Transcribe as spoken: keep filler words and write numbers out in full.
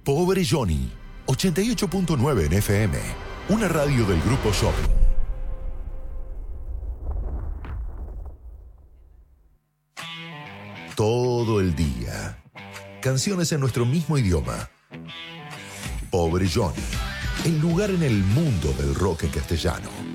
Pobre Johnny, ochenta y ocho punto nueve en F M, una radio del Grupo Shopping. Todo el día. Canciones en nuestro mismo idioma. Pobre Johnny, el lugar en el mundo del rock en castellano.